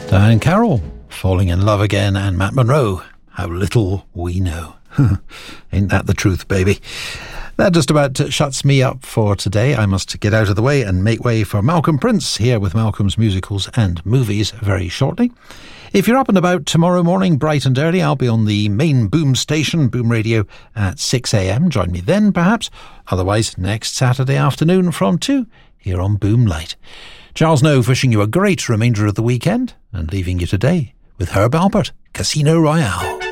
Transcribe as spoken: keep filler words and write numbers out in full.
Diane Carroll, Falling in Love Again, and Matt Monro, How Little We Know. Ain't that the truth, baby? That just about shuts me up for today. I must get out of the way and make way for Malcolm Prince here with Malcolm's Musicals and Movies very shortly. If you're up and about tomorrow morning, bright and early, I'll be on the main Boom station, Boom Radio, at six a.m. Join me then, perhaps. Otherwise, next Saturday afternoon from two, here on Boom Light. Charles Nove wishing you a great remainder of the weekend and leaving you today with Herb Alpert, Casino Royale.